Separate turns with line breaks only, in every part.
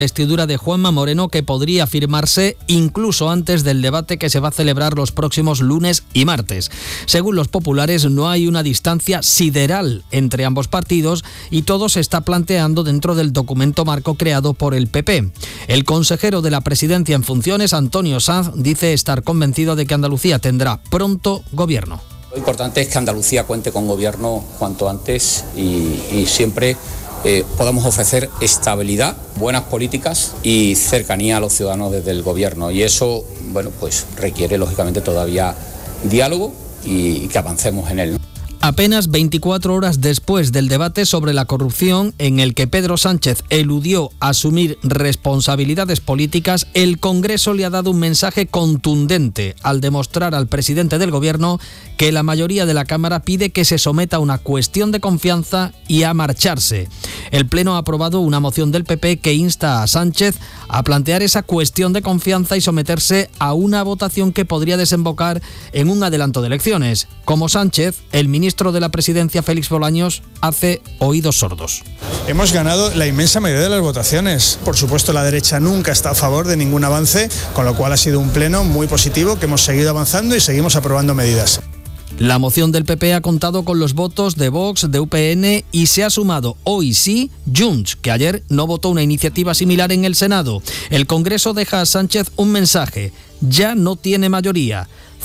Investidura de Juanma Moreno, que podría firmarse incluso antes del debate que se va a celebrar los próximos lunes y martes. Según los populares, no hay una distancia sideral entre ambos partidos y todo se está planteando dentro del documento marco creado por el PP. El consejero de la presidencia en funciones, Antonio Sanz, dice estar convencido de que Andalucía tendrá pronto gobierno.
Lo importante es que Andalucía cuente con gobierno cuanto antes y siempre podamos ofrecer estabilidad, buenas políticas y cercanía a los ciudadanos desde el gobierno. Y eso, pues requiere lógicamente todavía diálogo y que avancemos en él.
Apenas 24 horas después del debate sobre la corrupción, en el que Pedro Sánchez eludió asumir responsabilidades políticas, el Congreso le ha dado un mensaje contundente al demostrar al presidente del Gobierno que la mayoría de la Cámara pide que se someta a una cuestión de confianza y a marcharse. El Pleno ha aprobado una moción del PP que insta a Sánchez a plantear esa cuestión de confianza y someterse a una votación que podría desembocar en un adelanto de elecciones. Como Sánchez, el ministro de la Presidencia, Félix Bolaños, hace oídos sordos.
Hemos ganado la inmensa mayoría de las votaciones. Por supuesto, la derecha nunca está a favor de ningún avance, con lo cual ha sido un pleno muy positivo, que hemos seguido avanzando y seguimos aprobando medidas.
La moción del PP ha contado con los votos de Vox, de UPN y se ha sumado hoy sí Junts, que ayer no votó una iniciativa similar en el Senado. El Congreso deja a Sánchez un mensaje: ya no tiene mayoría.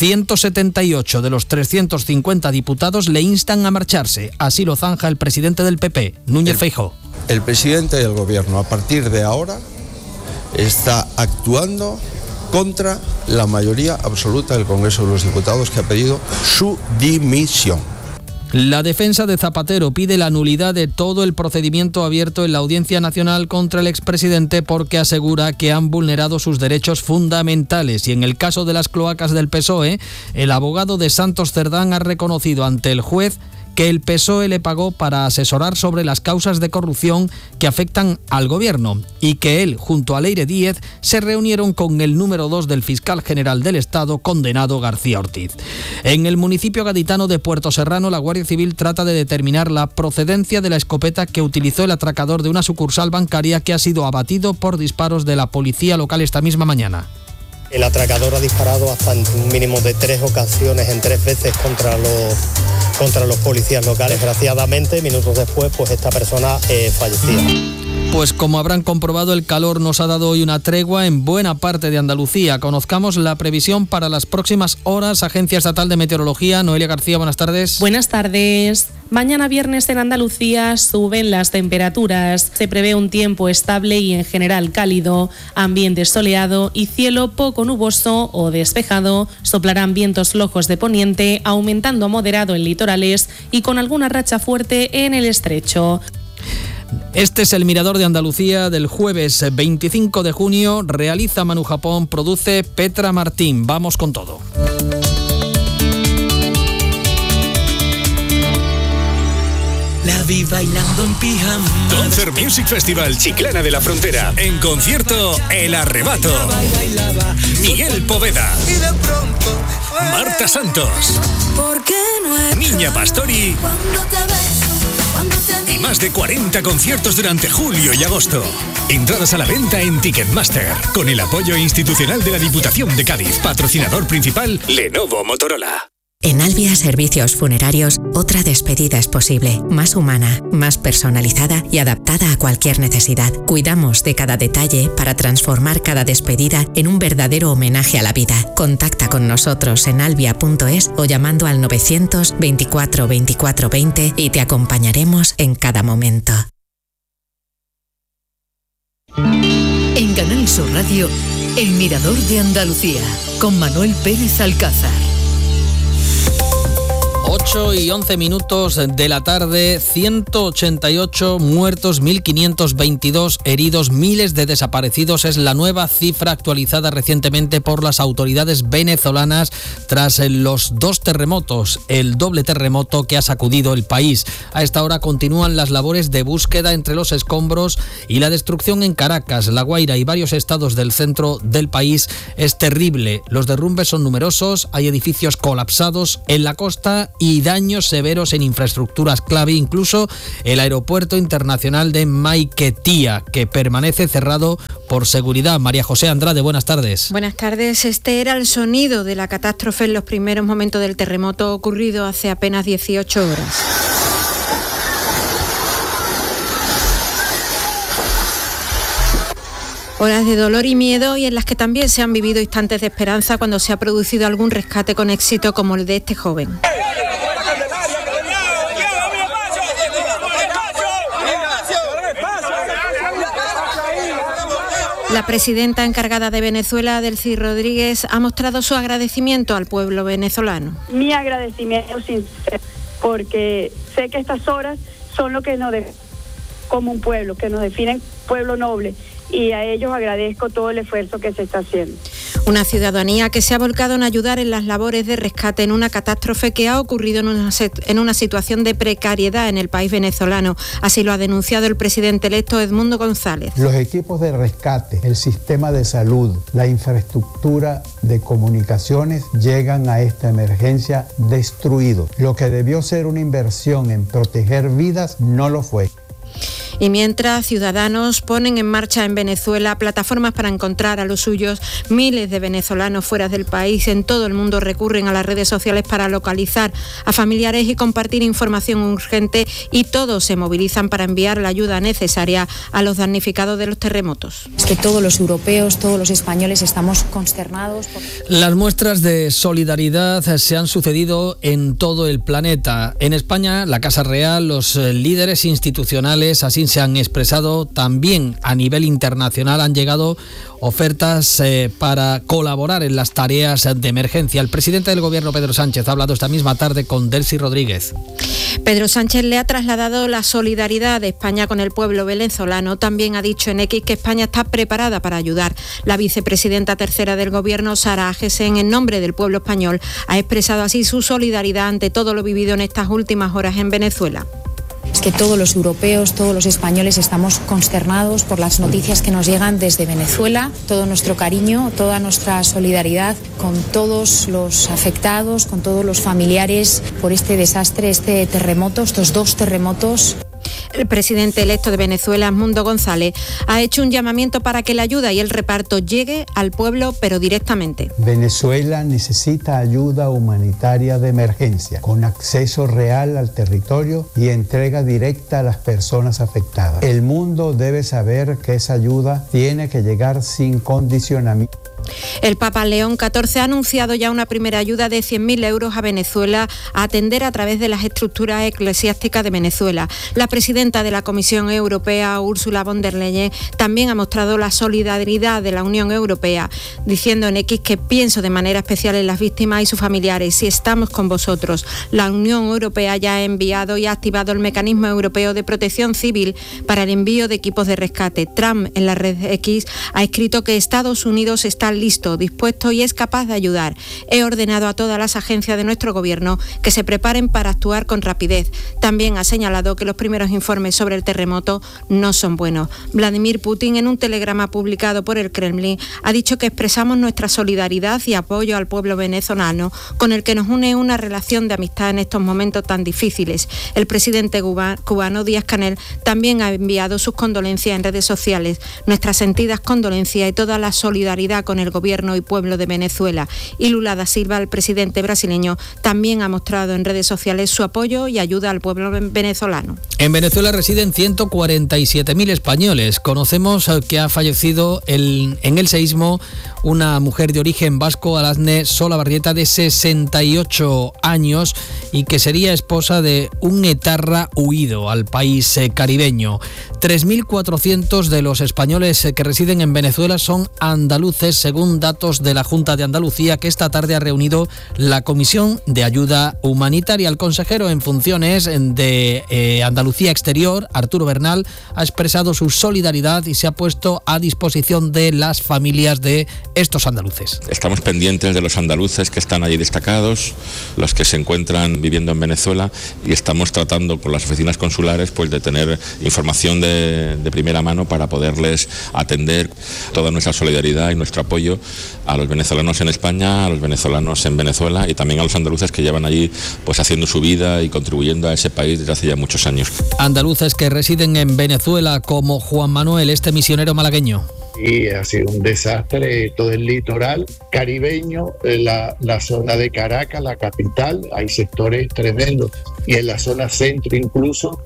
178 de los 350 diputados le instan a marcharse. Así lo zanja el presidente del PP, Núñez Feijóo.
El presidente del Gobierno, a partir de ahora, está actuando contra la mayoría absoluta del Congreso de los Diputados, que ha pedido su dimisión.
La defensa de Zapatero pide la nulidad de todo el procedimiento abierto en la Audiencia Nacional contra el expresidente porque asegura que han vulnerado sus derechos fundamentales. Y en el caso de las cloacas del PSOE, el abogado de Santos Cerdán ha reconocido ante el juez que el PSOE le pagó para asesorar sobre las causas de corrupción que afectan al gobierno y que él, junto a Leire Díez, se reunieron con el número 2 del fiscal general del Estado, condenado García Ortiz. En el municipio gaditano de Puerto Serrano, la Guardia Civil trata de determinar la procedencia de la escopeta que utilizó el atracador de una sucursal bancaria, que ha sido abatido por disparos de la policía local esta misma mañana.
El atracador ha disparado hasta en un mínimo de 3 ocasiones, en 3 veces contra los policías locales. Desgraciadamente, minutos después, esta persona fallecía.
Pues como habrán comprobado, el calor nos ha dado hoy una tregua en buena parte de Andalucía. Conozcamos la previsión para las próximas horas. Agencia Estatal de Meteorología, Noelia García, buenas tardes.
Buenas tardes. Mañana viernes en Andalucía suben las temperaturas. Se prevé un tiempo estable y en general cálido, ambiente soleado y cielo poco nuboso o despejado. Soplarán vientos flojos de poniente, aumentando a moderado en litorales y con alguna racha fuerte en el estrecho.
Este es el Mirador de Andalucía del jueves 25 de junio. Realiza Manu Japón, produce Petra Martín. Vamos con todo.
La vi bailando en pijama.
Concert Music Festival Chiclana de la Frontera. En concierto, El Arrebato. Miguel Poveda.
Y de pronto
Marta Santos.
¿Por qué no es
Niña Pastori.
cuando te beso, cuando te
Y más de 40 conciertos durante julio y agosto. Entradas a la venta en Ticketmaster. Con el apoyo institucional de la Diputación de Cádiz. Patrocinador principal, Lenovo Motorola.
En Albia Servicios Funerarios, otra despedida es posible, más humana, más personalizada y adaptada a cualquier necesidad. Cuidamos de cada detalle para transformar cada despedida en un verdadero homenaje a la vida. Contacta con nosotros en albia.es o llamando al 900 24 24 20 y te acompañaremos en cada momento.
En Canal Sur Radio, El Mirador de Andalucía, con Manuel Pérez Alcázar.
8 y 11 minutos de la tarde, 188 muertos, 1.522 heridos, miles de desaparecidos. Es la nueva cifra actualizada recientemente por las autoridades venezolanas tras los 2 terremotos, el doble terremoto que ha sacudido el país. A esta hora continúan las labores de búsqueda entre los escombros y la destrucción en Caracas, La Guaira y varios estados del centro del país es terrible. Los derrumbes son numerosos, hay edificios colapsados en la costa y y daños severos en infraestructuras clave, incluso el aeropuerto internacional de Maiquetía, que permanece cerrado por seguridad. María José Andrade, buenas tardes.
Buenas tardes. Este era el sonido de la catástrofe en los primeros momentos del terremoto ocurrido hace apenas 18 horas. Horas de dolor y miedo, y en las que también se han vivido instantes de esperanza cuando se ha producido algún rescate con éxito como el de este joven. La presidenta encargada de Venezuela, Delcy Rodríguez, ha mostrado su agradecimiento al pueblo venezolano.
Mi agradecimiento sincero, porque sé que estas horas son lo que nos definen como un pueblo, que nos definen pueblo noble, y a ellos agradezco todo el esfuerzo que se está haciendo.
Una ciudadanía que se ha volcado en ayudar en las labores de rescate en una catástrofe que ha ocurrido en una situación de precariedad en el país venezolano. Así lo ha denunciado el presidente electo Edmundo González.
Los equipos de rescate, el sistema de salud, la infraestructura de comunicaciones llegan a esta emergencia destruidos. Lo que debió ser una inversión en proteger vidas no lo fue.
Y mientras ciudadanos ponen en marcha en Venezuela plataformas para encontrar a los suyos, miles de venezolanos fuera del país en todo el mundo recurren a las redes sociales para localizar a familiares y compartir información urgente, y todos se movilizan para enviar la ayuda necesaria a los damnificados de los terremotos.
Es que todos los europeos, todos los españoles estamos consternados.
Las muestras de solidaridad se han sucedido en todo el planeta. En España, la Casa Real, los líderes institucionales así se han expresado. También a nivel internacional han llegado ofertas para colaborar en las tareas de emergencia. El presidente del Gobierno, Pedro Sánchez, ha hablado esta misma tarde con Delcy Rodríguez.
Pedro Sánchez le ha trasladado la solidaridad de España con el pueblo venezolano. También ha dicho en X que España está preparada para ayudar. La vicepresidenta tercera del Gobierno, Sara Agesen, en nombre del pueblo español, ha expresado así su solidaridad ante todo lo vivido en estas últimas horas en Venezuela.
Es que todos los europeos, todos los españoles estamos consternados por las noticias que nos llegan desde Venezuela. Todo nuestro cariño, toda nuestra solidaridad con todos los afectados, con todos los familiares por este desastre, este terremoto, estos dos terremotos.
El presidente electo de Venezuela, Edmundo González, ha hecho un llamamiento para que la ayuda y el reparto llegue al pueblo, pero directamente.
Venezuela necesita ayuda humanitaria de emergencia, con acceso real al territorio y entrega directa a las personas afectadas. El mundo debe saber que esa ayuda tiene que llegar sin condicionamiento.
El Papa León XIV ha anunciado ya una primera ayuda de 100.000 euros a Venezuela a atender a través de las estructuras eclesiásticas de Venezuela. La presidenta de la Comisión Europea, Ursula von der Leyen, también ha mostrado la solidaridad de la Unión Europea, diciendo en X que pienso de manera especial en las víctimas y sus familiares y estamos con vosotros. La Unión Europea ya ha enviado y ha activado el Mecanismo Europeo de Protección Civil para el envío de equipos de rescate. Trump, en la red X, ha escrito que Estados Unidos está listo, dispuesto y es capaz de ayudar. He ordenado a todas las agencias de nuestro gobierno que se preparen para actuar con rapidez. También ha señalado que los primeros informes sobre el terremoto no son buenos. Vladimir Putin, en un telegrama publicado por el Kremlin, ha dicho que expresamos nuestra solidaridad y apoyo al pueblo venezolano, con el que nos une una relación de amistad en estos momentos tan difíciles. El presidente cubano, Díaz-Canel, también ha enviado sus condolencias en redes sociales. Nuestras sentidas condolencias y toda la solidaridad con el gobierno y pueblo de Venezuela. Y Lula da Silva, el presidente brasileño, también ha mostrado en redes sociales su apoyo y ayuda al pueblo venezolano.
En Venezuela residen 147.000 españoles. Conocemos que ha fallecido en el seísmo una mujer de origen vasco, Alasne Solabarrieta, de 68 años, y que sería esposa de un etarra huido al país caribeño. 3.400 de los españoles que residen en Venezuela son andaluces, según datos de la Junta de Andalucía, que esta tarde ha reunido la Comisión de Ayuda Humanitaria. El consejero en funciones de Andalucía Exterior, Arturo Bernal, ha expresado su solidaridad y se ha puesto a disposición de las familias de estos andaluces.
Estamos pendientes de los andaluces que están allí destacados, los que se encuentran viviendo en Venezuela, y estamos tratando con las oficinas consulares pues de tener información de de primera mano para poderles atender. Toda nuestra solidaridad y nuestro apoyo a los venezolanos en España, a los venezolanos en Venezuela y también a los andaluces que llevan allí pues haciendo su vida y contribuyendo a ese país desde hace ya muchos años.
Andaluces que residen en Venezuela, como Juan Manuel, este misionero malagueño.
Y ha sido un desastre todo el litoral caribeño, la zona de Caracas, la capital, hay sectores tremendos, y en la zona centro incluso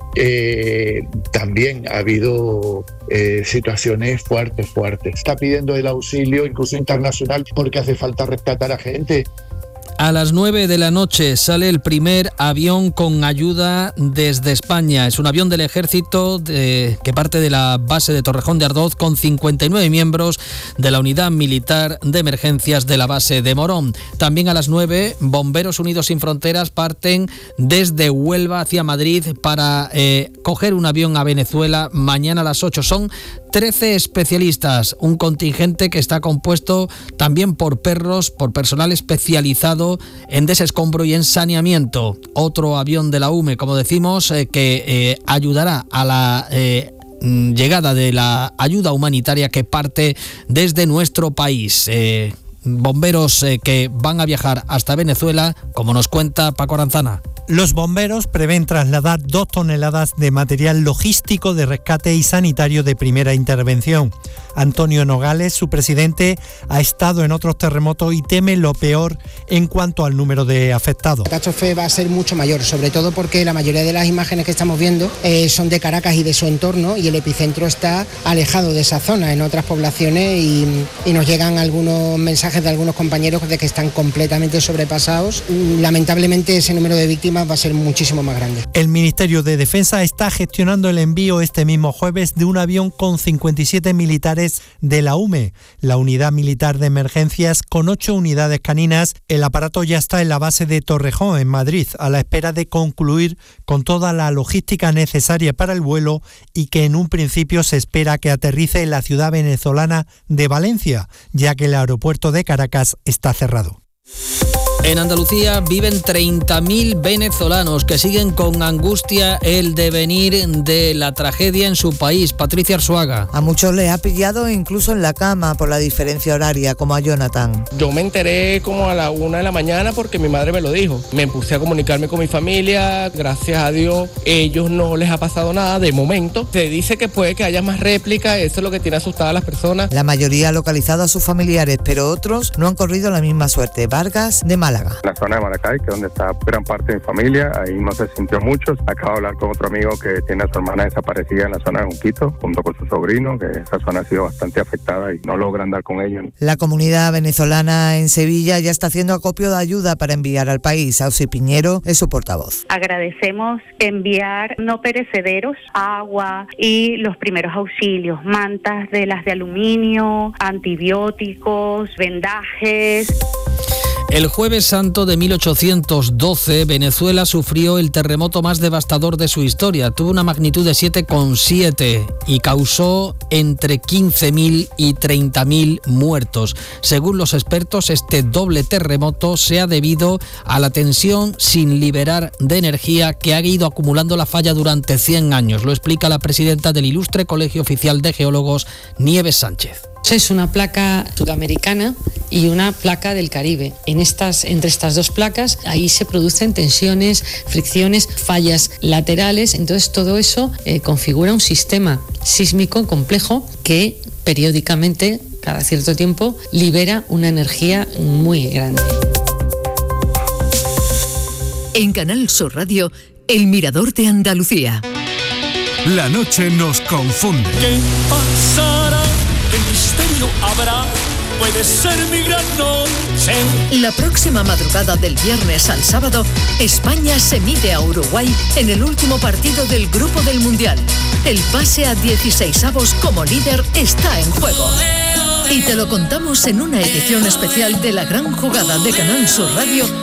también ha habido situaciones fuertes. Está pidiendo el auxilio incluso internacional porque hace falta rescatar a gente.
A las 9 de la noche sale el primer avión con ayuda desde España. Es un avión del ejército que parte de la base de Torrejón de Ardoz con 59 miembros de la unidad militar de emergencias de la base de Morón. También a las 9, Bomberos Unidos Sin Fronteras parten desde Huelva hacia Madrid para coger un avión a Venezuela mañana a las 8. Son 13 especialistas, un contingente que está compuesto también por perros, por personal especializado en desescombro y en saneamiento. Otro avión de la UME, como decimos, que ayudará a la llegada de la ayuda humanitaria que parte desde nuestro país. Bomberos que van a viajar hasta Venezuela, como nos cuenta Paco Aranzana.
Los bomberos prevén trasladar 2 toneladas de material logístico de rescate y sanitario de primera intervención. Antonio Nogales, su presidente, ha estado en otros terremotos y teme lo peor en cuanto al número de afectados.
La catástrofe va a ser mucho mayor, sobre todo porque la mayoría de las imágenes que estamos viendo son de Caracas y de su entorno, y el epicentro está alejado de esa zona, en otras poblaciones, y nos llegan algunos mensajes de algunos compañeros de que están completamente sobrepasados. Lamentablemente ese número de víctimas va a ser muchísimo más grande.
El Ministerio de Defensa está gestionando el envío este mismo jueves de un avión con 57 militares de la UME, la Unidad Militar de Emergencias, con 8 unidades caninas. El aparato ya está en la base de Torrejón, en Madrid, a la espera de concluir con toda la logística necesaria para el vuelo, y que en un principio se espera que aterrice en la ciudad venezolana de Valencia, ya que el aeropuerto de Caracas está cerrado.
En Andalucía viven 30.000 venezolanos que siguen con angustia el devenir de la tragedia en su país. Patricia Arzuaga.
A muchos les ha pillado incluso en la cama por la diferencia horaria, como a Jonathan.
Yo me enteré como a la 1 de la mañana porque mi madre me lo dijo. Me puse a comunicarme con mi familia. Gracias a Dios, ellos no les ha pasado nada de momento. Se dice que puede que haya más réplicas, eso es lo que tiene asustadas a las personas.
La mayoría ha localizado a sus familiares, pero otros no han corrido la misma suerte. Vargas, de Málaga.
La zona de Maracay, que es donde está gran parte de mi familia, ahí no se sintió mucho. Acabo de hablar con otro amigo que tiene a su hermana desaparecida en la zona de Junquito, junto con su sobrino, que esa zona ha sido bastante afectada y no logra andar con ellos.
La comunidad venezolana en Sevilla ya está haciendo acopio de ayuda para enviar al país. Ausi Piñero es su portavoz.
Agradecemos enviar no perecederos, agua y los primeros auxilios, mantas de las de aluminio, antibióticos, vendajes.
El Jueves Santo de 1812, Venezuela sufrió el terremoto más devastador de su historia. Tuvo una magnitud de 7,7 y causó entre 15.000 y 30.000 muertos. Según los expertos, este doble terremoto se ha debido a la tensión sin liberar de energía que ha ido acumulando la falla durante 100 años. Lo explica la presidenta del Ilustre Colegio Oficial de Geólogos, Nieves Sánchez.
Es una placa sudamericana y una placa del Caribe. Entre estas dos placas, ahí se producen tensiones, fricciones, fallas laterales. Entonces todo eso configura un sistema sísmico complejo que periódicamente, cada cierto tiempo, libera una energía muy grande.
En Canal Sur Radio, El Mirador de Andalucía.
La noche nos confunde.
¿Qué pasará? ¿Qué misterio habrá? Puede ser mi gran noche.
La próxima madrugada del viernes al sábado, España se mide a Uruguay en el último partido del Grupo del Mundial. El pase a 16avos como líder está en juego. Y te lo contamos en una edición especial de La Gran Jugada de Canal Sur Radio